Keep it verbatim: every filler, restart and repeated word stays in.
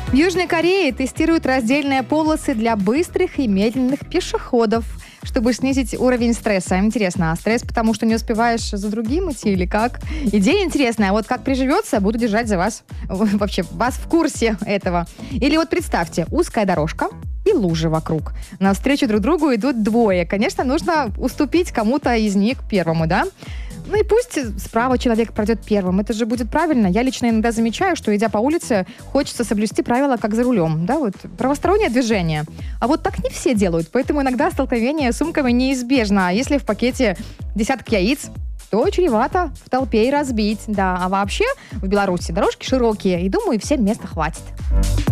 В Южной Корее тестируют раздельные полосы для быстрых и медленных пешеходов, чтобы снизить уровень стресса. Интересно, а стресс потому, что не успеваешь за другим идти или как? Идея интересная. Вот как приживется, буду держать за вас, вообще, вас в курсе этого. Или вот представьте, узкая дорожка и лужи вокруг. Навстречу друг другу идут двое. Конечно, нужно уступить кому-то из них первому, да? Ну и пусть справа человек пройдет первым. Это же будет правильно. Я лично иногда замечаю, что, идя по улице, хочется соблюсти правила, как за рулем. Да, вот правостороннее движение. А вот так не все делают. Поэтому иногда столкновение с сумками неизбежно. А если в пакете десяток яиц, то чревато в толпе и разбить. Да, а вообще в Беларуси дорожки широкие. И думаю, всем места хватит.